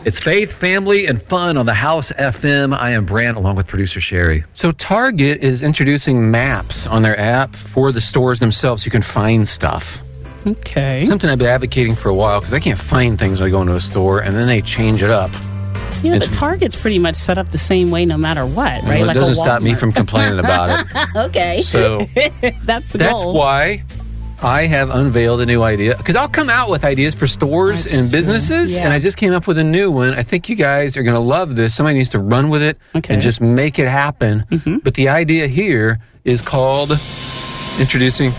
It's faith, family, and fun on the House FM. I am Brant, along with producer Sherry. So Target is introducing maps on their app for the stores themselves so you can find stuff. Okay. Something I've been advocating for a while because I can't find things when I go into a store, and then they change it up. Yeah, but Target's pretty much set up the same way no matter what, right? Well, it doesn't stop me from complaining about it. Okay. So that's the goal. That's why I have unveiled a new idea. Because I'll come out with ideas for stores and businesses, and I just came up with a new one. I think you guys are going to love this. Somebody needs to run with it and just make it happen. But the idea here is called introducing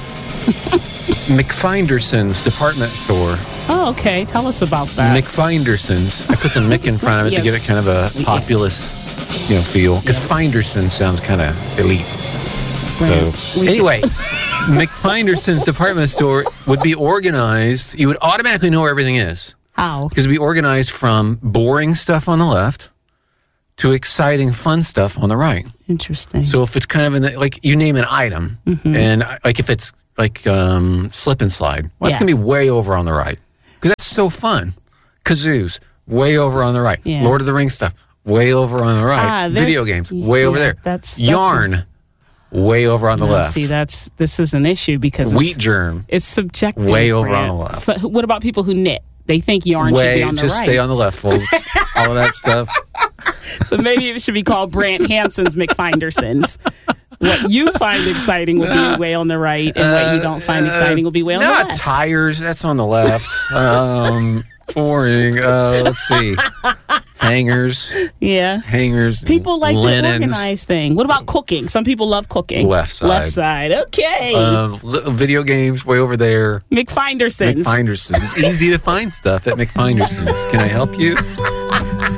McFinderson's department store. Oh, okay. Tell us about that. McFinderson's. I put the Mick in front of it to give it kind of a populous, feel. Because Finderson sounds kind of elite. So, anyway, McFinderson's department store would be organized. You would automatically know where everything is. How? Because it would be organized from boring stuff on the left to exciting, fun stuff on the right. Interesting. So if it's kind of in the, you name an item, and if it's slip and slide, well, it's going to be way over on the right. Because that's so fun. Kazoos, way over on the right. Yeah. Lord of the Rings stuff, way over on the right. Video games, way over there. That's Yarn, way over on the left. See, this is an issue because Wheat germ, it's subjective. Way over on the left. So what about people who knit? They think yarn should be on the right. Just stay on the left, folks. All of that stuff. So maybe it should be called Brant Hansen's McFinderson's. What you find exciting will be way on the right, and what you don't find exciting will be way on the left. Tires, that's on the left. Boring. Let's see. Hangers. Yeah. Hangers. People like linens. the organized thing. What about cooking? Some people love cooking. Left side. Left side. Okay. Video games, way over there. McFinderson's. McFinderson's. Easy to find stuff at McFinderson's. Can I help you?